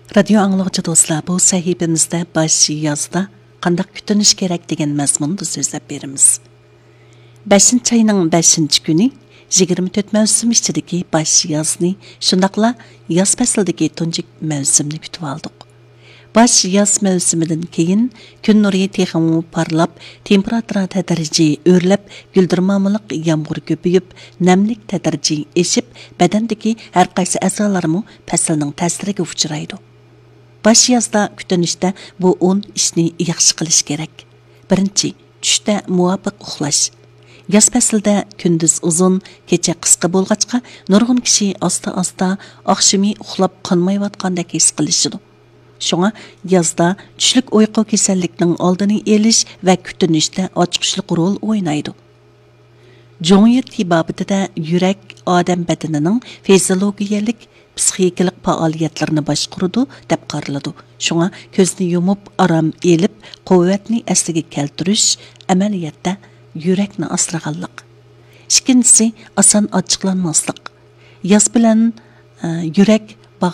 Radio anlıqçı dostlar, bu sahibimizdə baş yazda qandaq kütünüş kerak degan mazmunda so'zlab beramiz. 5 ayning 5 kuni 24 mavsum ichidagi baş yazni, shundaqla yoz faslidagi tunji mavsumni kutib oldik. Baş yaz mavsumidan keyin kun nuri texmu parlab, temperatura tadrijiy o'rlab, guldirmamliq yomg'ir ko'payib, namlik tadrijiy eshib, badandagi har qaysi a'zolarmi faslning ta'siriga uchraydi. Baş yazda kütünüşdə bu 10 işni yaxşı qilish kerak. Birinchi, tushda muvofiq uxlash. Yaz faslida kunduz uzun, kecha qisqa bo'lg'achqa, nurg'un kishi asta-asta oqshimi uxlab qolmayotgandek his qilishidi. Shunga yazda tushlik uyqu kasallikning oldini olish va kütünüşdə ochiqishlik rol o'ynaydi. Jongyi tibabida yurak odam badanining fiziologiyalik psixikalik faoliyatlarini boshqaradi deb qaraladi. Shunga ko'zni yumib aram elib, quvvatni asliga keltirish amaliyotda yurakni asraganlik. Ikkinchisi oson ochiqlanmaslik. Yoz bilan yurak